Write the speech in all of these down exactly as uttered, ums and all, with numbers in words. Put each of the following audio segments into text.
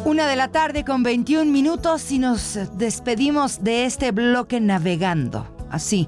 Una de la tarde con veintiún minutos y nos despedimos de este bloque navegando. Así,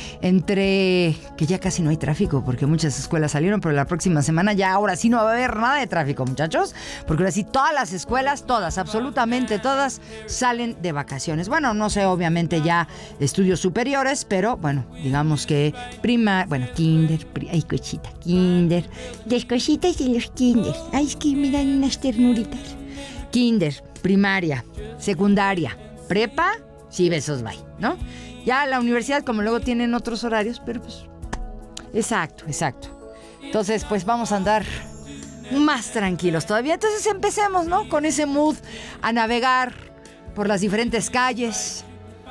entre que ya casi no hay tráfico porque muchas escuelas salieron, pero la próxima semana ya ahora sí no va a haber nada de tráfico, muchachos, porque ahora sí todas las escuelas, todas, absolutamente todas, salen de vacaciones. Bueno, no sé, obviamente ya estudios superiores, pero bueno, digamos que prima, bueno, kinder, pri, ay, cosita, kinder, las cositas de los kinder, ay, es que me dan unas ternuritas. Kinder, primaria, secundaria, prepa, sí, besos, bye, ¿no? Ya la universidad, como luego tienen otros horarios, pero pues... Exacto, exacto. Entonces, pues vamos a andar más tranquilos todavía. Entonces empecemos, ¿no? Con ese mood a navegar por las diferentes calles,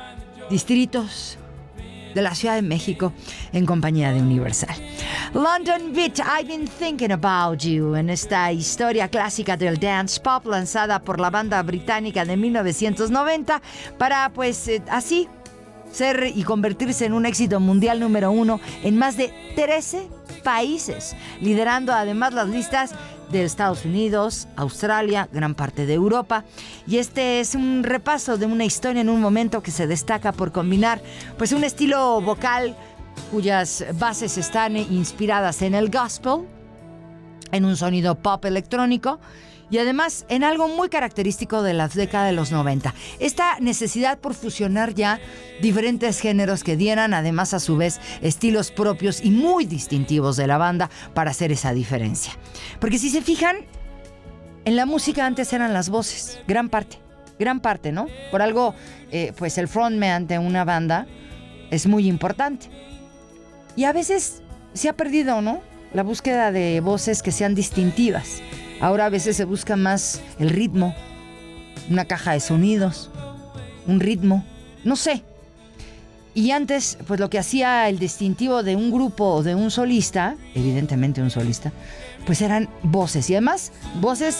distritos de la Ciudad de México en compañía de Universal. London Beat, I've Been Thinking About You, en esta historia clásica del dance pop lanzada por la banda británica de mil novecientos noventa para, pues, eh, así... ser y convertirse en un éxito mundial número uno en más de trece países, liderando además las listas de Estados Unidos, Australia, gran parte de Europa. Y este es un repaso de una historia en un momento que se destaca por combinar pues un estilo vocal cuyas bases están inspiradas en el gospel, en un sonido pop electrónico, y además en algo muy característico de la década de los noventa. Esta necesidad por fusionar ya diferentes géneros que dieran además a su vez estilos propios y muy distintivos de la banda para hacer esa diferencia. Porque si se fijan, en la música antes eran las voces, gran parte, gran parte, ¿no? Por algo, eh, pues el frontman de una banda es muy importante. Y a veces se ha perdido, ¿no? La búsqueda de voces que sean distintivas. Ahora a veces se busca más el ritmo, una caja de sonidos, un ritmo, no sé. Y antes, pues lo que hacía el distintivo de un grupo o de un solista, evidentemente un solista, pues eran voces. Y además, voces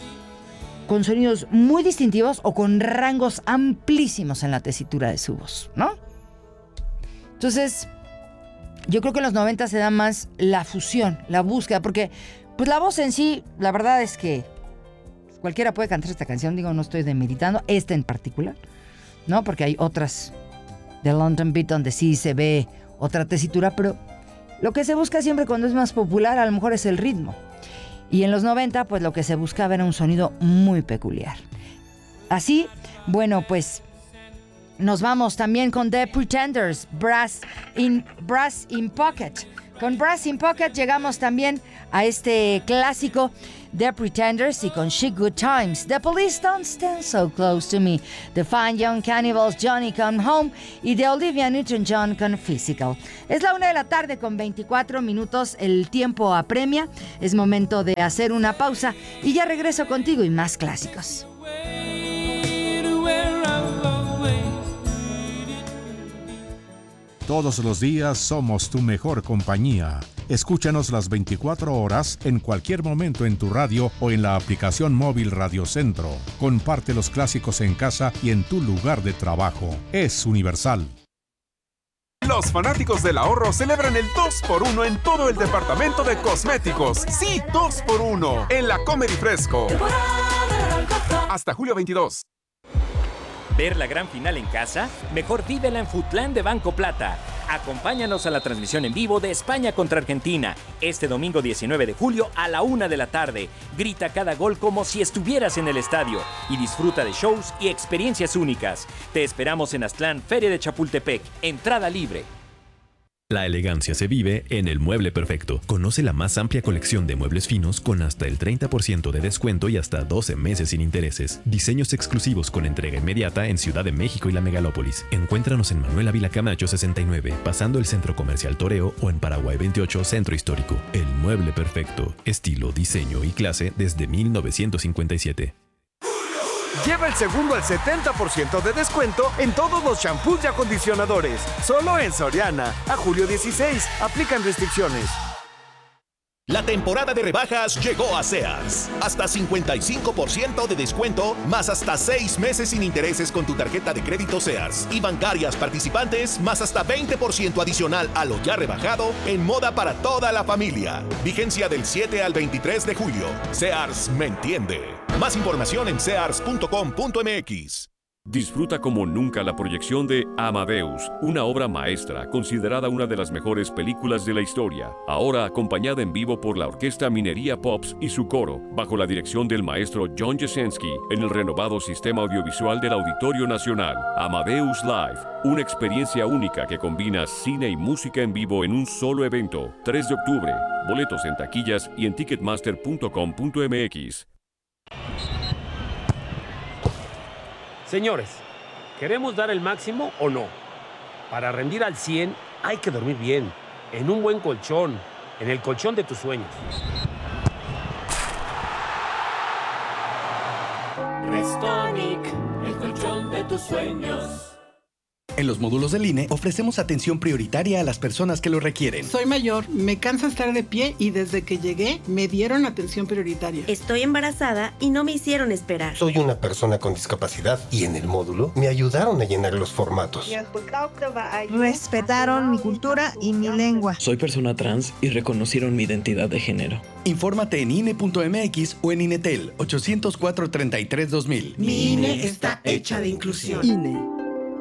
con sonidos muy distintivos o con rangos amplísimos en la tesitura de su voz, ¿no? Entonces, yo creo que en los noventa se da más la fusión, la búsqueda, porque... pues la voz en sí, la verdad es que cualquiera puede cantar esta canción, digo, no estoy demeritando, esta en particular, ¿no? Porque hay otras de London Beat donde sí se ve otra tesitura, pero lo que se busca siempre cuando es más popular a lo mejor es el ritmo. Y en los noventa, pues lo que se buscaba era un sonido muy peculiar. Así, bueno, pues nos vamos también con The Pretenders, Brass in, Brass in Pocket. Con Brass in Pocket llegamos también a este clásico The Pretenders y con Chic Good Times, The Police Don't Stand So Close to Me, The Fine Young Cannibals, Johnny Come Home y de Olivia Newton-John con Physical. Es la una de la tarde con veinticuatro minutos, el tiempo apremia, es momento de hacer una pausa y ya regreso contigo y más clásicos. Todos los días somos tu mejor compañía. Escúchanos las veinticuatro horas en cualquier momento en tu radio o en la aplicación móvil Radio Centro. Comparte los clásicos en casa y en tu lugar de trabajo. Es Universal. Los fanáticos del ahorro celebran el dos por uno en todo el departamento de cosméticos. Sí, dos por uno en la Comer y Fresco. Hasta julio veintidós. ¿Ver la gran final en casa? Mejor vívela en Foodland de Banco Plata. Acompáñanos a la transmisión en vivo de España contra Argentina, este domingo diecinueve de julio a la una de la tarde. Grita cada gol como si estuvieras en el estadio y disfruta de shows y experiencias únicas. Te esperamos en Aztlán, Feria de Chapultepec. Entrada libre. La elegancia se vive en El Mueble Perfecto. Conoce la más amplia colección de muebles finos con hasta el treinta por ciento de descuento y hasta doce meses sin intereses. Diseños exclusivos con entrega inmediata en Ciudad de México y la Megalópolis. Encuéntranos en Manuel Ávila Camacho sesenta y nueve, pasando el Centro Comercial Toreo, o en Paraguay veintiocho, Centro Histórico. El Mueble Perfecto. Estilo, diseño y clase desde mil novecientos cincuenta y siete. Lleva el segundo al setenta por ciento de descuento en todos los shampoos y acondicionadores. Solo en Soriana. A julio dieciséis. Aplican restricciones. La temporada de rebajas llegó a Sears. Hasta cincuenta y cinco por ciento de descuento, más hasta seis meses sin intereses con tu tarjeta de crédito Sears. Y bancarias participantes, más hasta veinte por ciento adicional a lo ya rebajado en moda para toda la familia. Vigencia del siete al veintitrés de julio. Sears me entiende. Más información en sears punto com punto m x. Disfruta como nunca la proyección de Amadeus, una obra maestra considerada una de las mejores películas de la historia, ahora acompañada en vivo por la Orquesta Minería Pops y su coro, bajo la dirección del maestro John Jasenski, en el renovado sistema audiovisual del Auditorio Nacional. Amadeus Live, una experiencia única que combina cine y música en vivo en un solo evento. tres de octubre, boletos en taquillas y en ticketmaster punto com punto m x. Señores, ¿queremos dar el máximo o no? Para rendir al cien hay que dormir bien, en un buen colchón, en el colchón de tus sueños. Restonic, el colchón de tus sueños. En los módulos del I N E ofrecemos atención prioritaria a las personas que lo requieren. Soy mayor, me cansa estar de pie y desde que llegué me dieron atención prioritaria. Estoy embarazada y no me hicieron esperar. Soy una persona con discapacidad y en el módulo me ayudaron a llenar los formatos. Respetaron mi cultura y mi lengua. Soy persona trans y reconocieron mi identidad de género. Infórmate en I N E punto m x o en INETEL ochocientos cuatro, treinta y tres, dos mil. Mi I N E está hecha de inclusión. I N E.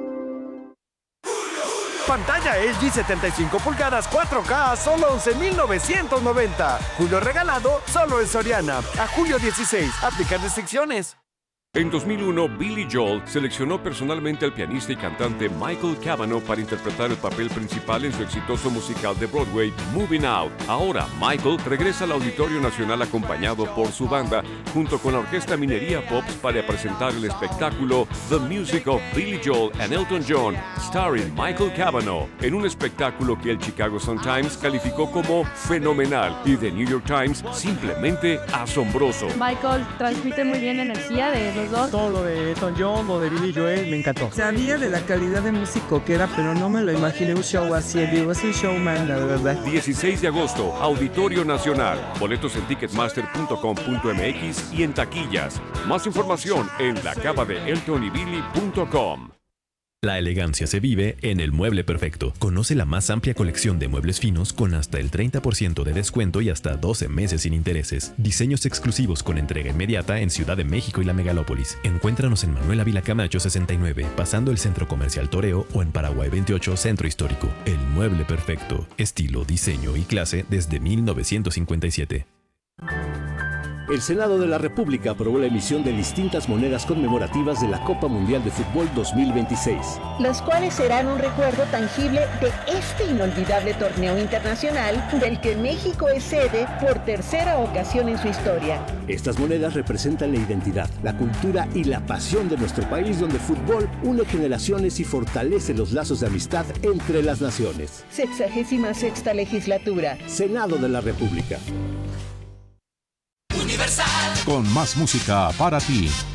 Pantalla L G setenta y cinco pulgadas cuatro K a solo once mil novecientos noventa. Julio regalado solo en Soriana. A julio dieciséis. Aplican restricciones. En dos mil uno, Billy Joel seleccionó personalmente al pianista y cantante Michael Cavanaugh para interpretar el papel principal en su exitoso musical de Broadway, Moving Out. Ahora, Michael regresa al Auditorio Nacional acompañado por su banda, junto con la Orquesta Minería Pops, para presentar el espectáculo The Music of Billy Joel and Elton John, starring Michael Cavanaugh, en un espectáculo que el Chicago Sun-Times calificó como fenomenal y The New York Times simplemente asombroso. Michael transmite muy bien energía de los dos. Todo lo de Elton John, lo de Billy Joel, me encantó. Sabía de la calidad de músico que era, pero no me lo imaginé un show así. Él es un showman, la verdad. dieciséis de agosto, Auditorio Nacional. Boletos en ticketmaster punto com punto m x y en taquillas. Más información en la cava de elton y billy punto com. La elegancia se vive en El Mueble Perfecto. Conoce la más amplia colección de muebles finos con hasta el treinta por ciento de descuento y hasta doce meses sin intereses. Diseños exclusivos con entrega inmediata en Ciudad de México y la Megalópolis. Encuéntranos en Manuel Ávila Camacho sesenta y nueve, pasando el Centro Comercial Toreo, o en Paraguay veintiocho, Centro Histórico. El Mueble Perfecto. Estilo, diseño y clase desde mil novecientos cincuenta y siete. El Senado de la República aprobó la emisión de distintas monedas conmemorativas de la Copa Mundial de Fútbol dos mil veintiséis. Los cuales serán un recuerdo tangible de este inolvidable torneo internacional del que México es sede por tercera ocasión en su historia. Estas monedas representan la identidad, la cultura y la pasión de nuestro país, donde el fútbol une generaciones y fortalece los lazos de amistad entre las naciones. Sexagésima sexta legislatura. Senado de la República. Con más música para ti.